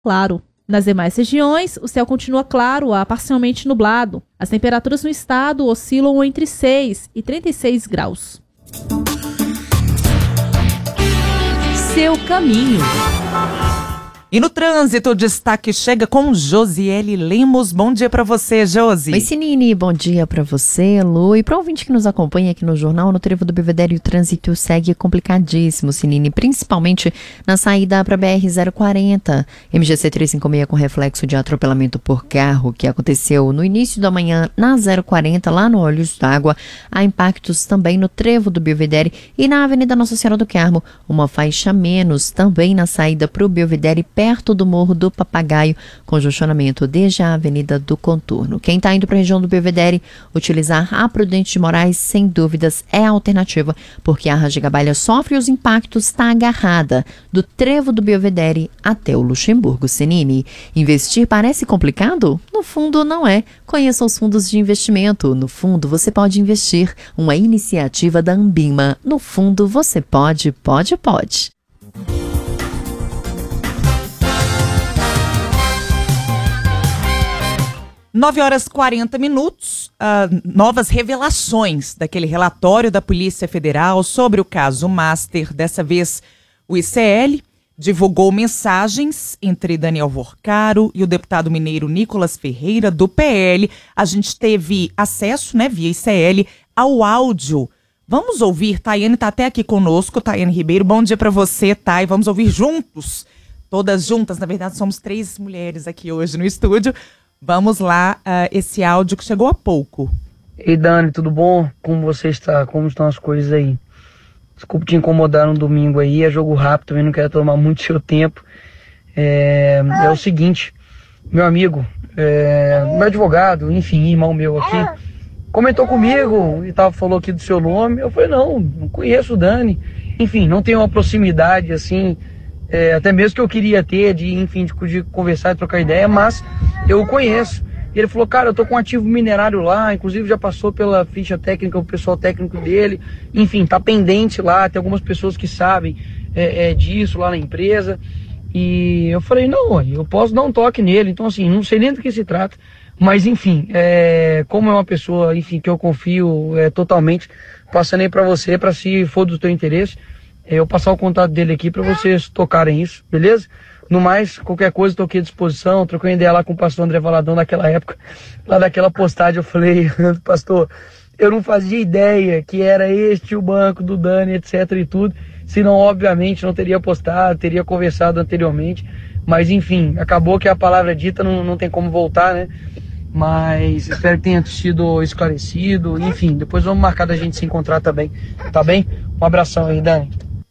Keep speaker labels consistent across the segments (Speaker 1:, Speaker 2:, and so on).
Speaker 1: claro. Nas demais regiões, o céu continua claro a parcialmente nublado. As temperaturas no estado oscilam entre 6 e 36 graus.
Speaker 2: Seu caminho. E no trânsito, o destaque chega com Josiele Lemos. Bom dia para você, Josi.
Speaker 3: Oi, Sinini. Bom dia para você, Lu. E para o ouvinte que nos acompanha aqui no Jornal, no Trevo do Belvedere, o trânsito segue complicadíssimo, Sinini, principalmente na saída para BR-040. MGC 356 com reflexo de atropelamento por carro, que aconteceu no início da manhã na 040, lá no Olhos d'Água. Há impactos também no Trevo do Belvedere e na Avenida Nossa Senhora do Carmo. Uma faixa menos também na saída para o Belvedere, perto do Morro do Papagaio, congestionamento desde a Avenida do Contorno. Quem está indo para a região do Belvedere, utilizar a Prudente de Moraes, sem dúvidas, é a alternativa, porque a Rajegabalha sofre os impactos, está agarrada do Trevo do Belvedere até o Luxemburgo, Senini. Investir parece complicado? No fundo, não é. Conheça os fundos de investimento. No fundo, você pode investir. Uma iniciativa da Ambima. No fundo, você pode.
Speaker 2: 9h40, novas revelações daquele relatório da Polícia Federal sobre o caso Master. Dessa vez, o ICL divulgou mensagens entre Daniel Vorcaro e o deputado mineiro Nicolas Ferreira, do PL. A gente teve acesso, via ICL, ao áudio. Vamos ouvir, Tayane está até aqui conosco, Tayane Ribeiro. Bom dia para você, Thay. Vamos ouvir juntos, todas juntas. Na verdade, somos 3 mulheres aqui hoje no estúdio. Vamos lá, esse áudio que chegou há pouco.
Speaker 4: Ei, Dani, tudo bom? Como você está? Como estão as coisas aí? Desculpa te incomodar no domingo aí, é jogo rápido, também não quero tomar muito seu tempo. É o seguinte, meu amigo, meu advogado, enfim, irmão meu aqui, comentou comigo e falou aqui do seu nome. Eu falei, não conheço o Dani. Enfim, não tenho uma proximidade assim, até mesmo que eu queria ter, de conversar e trocar ideia, mas eu o conheço. E ele falou, cara, eu tô com um ativo minerário lá, inclusive já passou pela ficha técnica, o pessoal técnico dele, enfim, tá pendente lá, tem algumas pessoas que sabem disso lá na empresa. E eu falei, não, eu posso dar um toque nele, então assim, não sei nem do que se trata, mas enfim, como é uma pessoa, enfim, que eu confio totalmente, passando aí pra você, pra se for do teu interesse, eu passar o contato dele aqui pra vocês tocarem isso, beleza? No mais, qualquer coisa, estou aqui à disposição. Troquei ideia lá com o pastor André Valadão naquela época, lá daquela postagem. Eu falei, pastor, eu não fazia ideia que era este o banco do Dani, etc e tudo. Senão, obviamente, não teria postado, teria conversado anteriormente. Mas, enfim, acabou que a palavra dita não tem como voltar, né? Mas espero que tenha sido esclarecido. Enfim, depois vamos marcar da gente se encontrar também, tá bem? Um abração aí, Dani.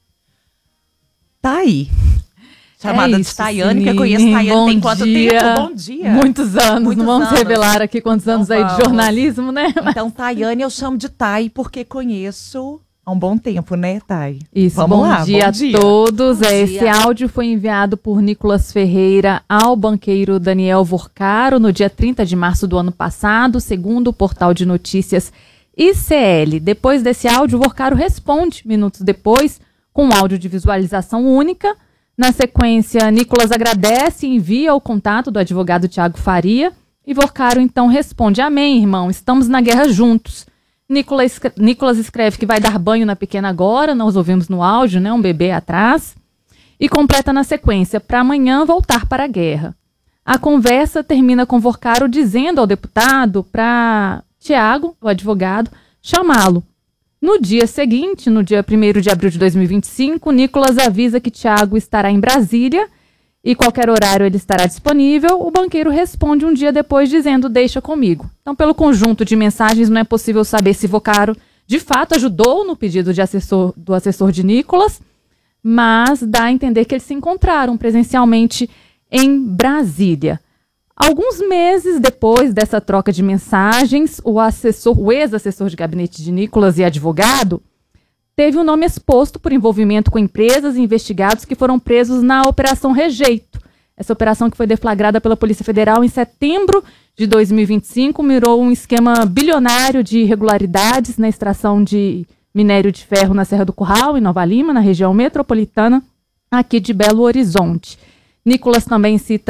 Speaker 2: Tá aí. Chamada de Tayane, que eu conheço Tayane tem quanto tempo? Bom dia.
Speaker 1: Muitos anos, não vamos revelar aqui quantos anos aí de jornalismo, né?
Speaker 2: Então, Tayane eu chamo de Thay porque conheço há um bom tempo, né, Thay?
Speaker 1: Isso, bom dia a todos. Esse áudio foi enviado por Nicolas Ferreira ao banqueiro Daniel Vorcaro no dia 30 de março do ano passado, segundo o portal de notícias ICL. Depois desse áudio, o Vorcaro responde, minutos depois, com um áudio de visualização única. Na sequência, Nicolas agradece e envia o contato do advogado Tiago Faria e Vorcaro então responde, amém, irmão, estamos na guerra juntos. Nicolas escreve que vai dar banho na pequena agora, nós ouvimos no áudio, né, um bebê atrás, e completa na sequência, para amanhã voltar para a guerra. A conversa termina com Vorcaro dizendo ao deputado para Tiago, o advogado, chamá-lo. No dia seguinte, no dia 1º de abril de 2025, Nicolas avisa que Tiago estará em Brasília e qualquer horário ele estará disponível. O banqueiro responde um dia depois dizendo, deixa comigo. Então, pelo conjunto de mensagens, não é possível saber se Vorcaro, de fato, ajudou no pedido do assessor de Nicolas, mas dá a entender que eles se encontraram presencialmente em Brasília. Alguns meses depois dessa troca de mensagens, o ex-assessor de gabinete de Nicolas e advogado teve o nome exposto por envolvimento com empresas e investigados que foram presos na Operação Rejeito. Essa operação que foi deflagrada pela Polícia Federal em setembro de 2025 mirou um esquema bilionário de irregularidades na extração de minério de ferro na Serra do Curral, em Nova Lima, na região metropolitana aqui de Belo Horizonte. Nicolas também cita